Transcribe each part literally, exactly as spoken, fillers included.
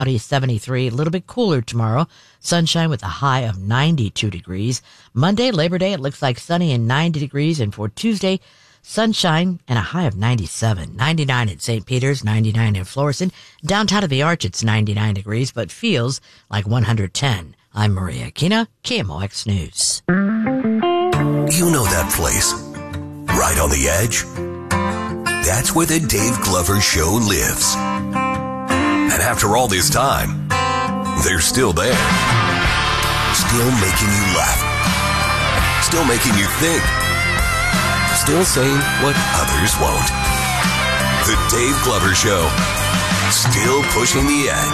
seventy-three, a little bit cooler tomorrow. Sunshine with a high of ninety-two degrees. Monday, Labor Day, it looks like sunny and ninety degrees. And for Tuesday, sunshine and a high of ninety-seven. ninety-nine in Saint Peter's, ninety-nine in Florissant. Downtown of the Arch, it's ninety-nine degrees, but feels like one hundred ten. I'm Maria Aquina, K M O X News. You know that place, right on the edge? That's where the Dave Glover Show lives. And after all this time, they're still there. Still making you laugh. Still making you think. Still saying what others won't. The Dave Glover Show. Still pushing the edge.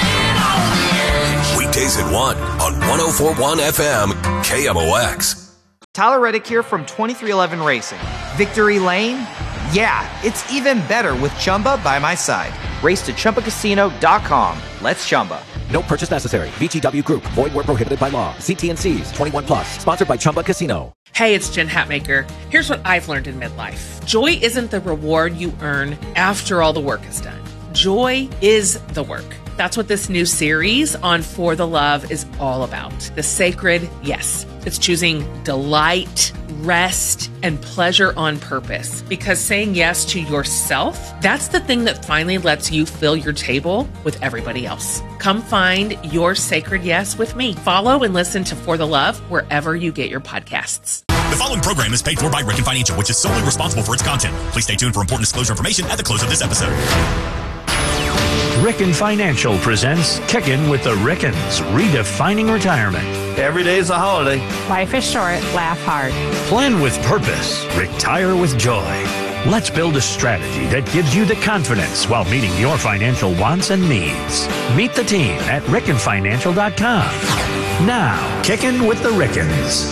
Weekdays at one on one oh four point one F M K M O X. Tyler Reddick here from twenty-three eleven Racing. Victory Lane? Yeah, it's even better with Chumba by my side. Race to Chumba Casino dot com. Let's Chumba. No purchase necessary. V G W Group. Void where prohibited by law. See T and C's. twenty-one plus. Sponsored by Chumba Casino. Hey, it's Jen Hatmaker. Here's what I've learned in midlife. Joy isn't the reward you earn after all the work is done. Joy is the work. That's what this new series on For the Love is all about. The sacred yes. It's choosing delight, rest, and pleasure on purpose. Because saying yes to yourself, that's the thing that finally lets you fill your table with everybody else. Come find your sacred yes with me. Follow and listen to For the Love wherever you get your podcasts. The following program is paid for by Ricken Financial, which is solely responsible for its content. Please stay tuned for important disclosure information at the close of this episode. Ricken Financial presents Kickin' with the Rickens, redefining retirement. Every day is a holiday. Life is short. Laugh hard. Plan with purpose. Retire with joy. Let's build a strategy that gives you the confidence while meeting your financial wants and needs. Meet the team at ricken financial dot com. Now, Kickin' with the Rickens.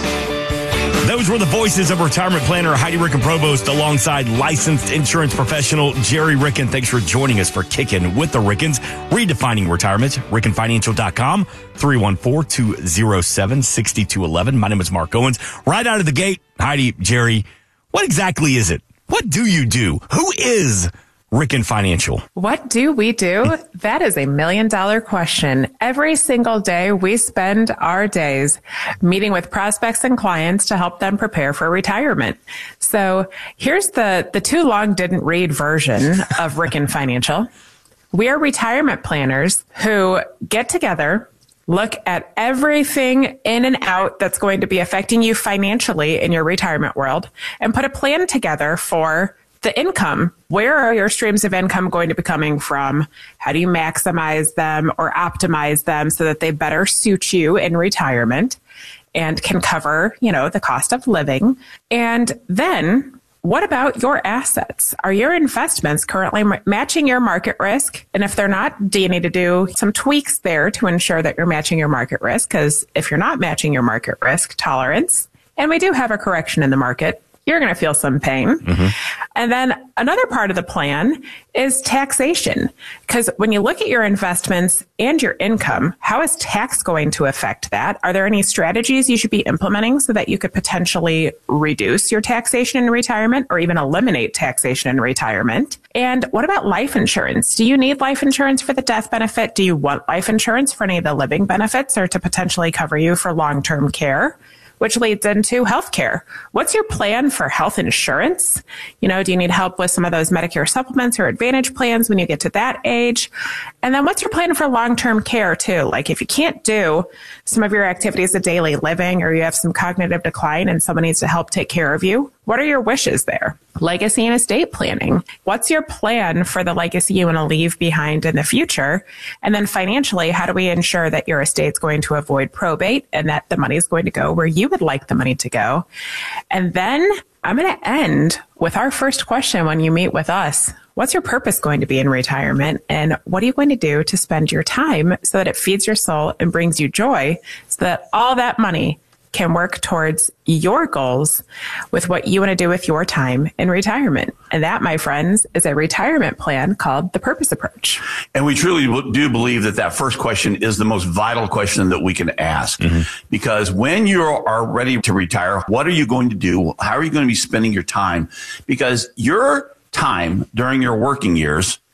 Those were the voices of retirement planner Heidi Ricken Provost alongside licensed insurance professional Jerry Ricken. Thanks for joining us for Kickin' with the Rickens, redefining retirement. ricken financial dot com, three one four, two oh seven, six two one one. My name is Mark Owens. Right out of the gate, Heidi, Jerry, what exactly is it? What do you do? Who is Ricken Financial? What do we do? That is a million dollar question. Every single day we spend our days meeting with prospects and clients to help them prepare for retirement. So here's the, the too long didn't read version of Ricken Financial. We are retirement planners who get together, look at everything in and out that's going to be affecting you financially in your retirement world and put a plan together for the income. Where are your streams of income going to be coming from? How do you maximize them or optimize them so that they better suit you in retirement and can cover, you know, the cost of living? And then what about your assets? Are your investments currently m- matching your market risk? And if they're not, do you need to do some tweaks there to ensure that you're matching your market risk? Because if you're not matching your market risk tolerance, and we do have a correction in the market, you're going to feel some pain. Mm-hmm. And then another part of the plan is taxation. Because when you look at your investments and your income, how is tax going to affect that? Are there any strategies you should be implementing so that you could potentially reduce your taxation in retirement or even eliminate taxation in retirement? And what about life insurance? Do you need life insurance for the death benefit? Do you want life insurance for any of the living benefits or to potentially cover you for long-term care? Which leads into healthcare. What's your plan for health insurance? You know, do you need help with some of those Medicare supplements or Advantage plans when you get to that age? And then what's your plan for long-term care too? Like if you can't do some of your activities of daily living or you have some cognitive decline and someone needs to help take care of you, what are your wishes there? Legacy and estate planning. What's your plan for the legacy you want to leave behind in the future? And then financially, how do we ensure that your estate's going to avoid probate and that the money is going to go where you would like the money to go? And then I'm going to end with our first question when you meet with us. What's your purpose going to be in retirement? And what are you going to do to spend your time so that it feeds your soul and brings you joy so that all that money can work towards your goals with what you want to do with your time in retirement. And that, my friends, is a retirement plan called the Purpose Approach. And we truly do believe that that first question is the most vital question that we can ask. Mm-hmm. Because when you are ready to retire, what are you going to do? How are you going to be spending your time? Because your time during your working years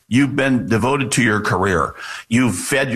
You've been devoted to your career. You've fed